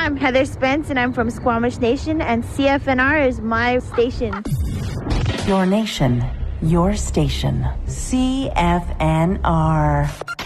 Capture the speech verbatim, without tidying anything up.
I'm Heather Spence, and I'm from Squamish Nation, and C F N R is my station. Your nation, your station. C F N R.